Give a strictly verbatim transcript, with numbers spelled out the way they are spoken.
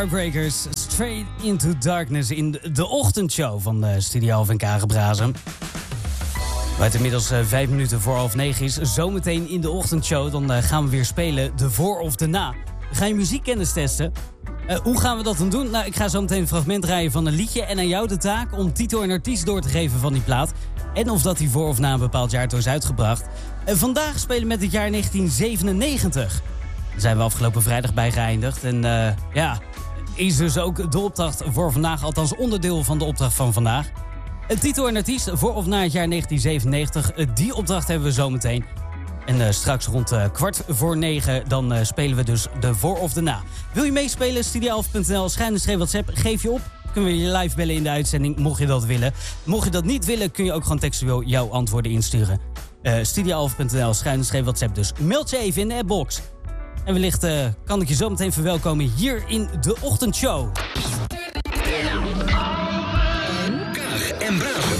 Heartbreakers, Straight into Darkness in de ochtendshow van de Studio Alphen en Kagenbrazen. Waar het inmiddels uh, vijf minuten voor half negen is. Zometeen in de ochtendshow, dan uh, gaan we weer spelen de voor of de na. We gaan je muziekkennis testen. Uh, hoe gaan we dat dan doen? Nou, ik ga zo meteen een fragment draaien van een liedje. En aan jou de taak om titel en artiest door te geven van die plaat. En of dat die voor of na een bepaald jaartal is uitgebracht. Uh, vandaag spelen we met het jaar negentien zevenennegentig. Daar zijn we afgelopen vrijdag bij geëindigd. En uh, ja, is dus ook de opdracht voor vandaag. Althans onderdeel van de opdracht van vandaag. Een titel en artiest voor of na het jaar negentien zevenennegentig. Uh, die opdracht hebben we zo meteen. En uh, straks rond uh, kwart voor negen, dan uh, spelen we dus de voor of de na. Wil je meespelen? studio alphen punt n l, schuine streep WhatsApp, geef je op. Kunnen we je live bellen in de uitzending, mocht je dat willen. Mocht je dat niet willen, kun je ook gewoon textueel jouw antwoorden insturen. Uh, studio alphen punt n l, schuine streep WhatsApp dus. Meld je even in de appbox. En wellicht uh, kan ik je zo meteen verwelkomen hier in de ochtendshow. Kaag en Braas.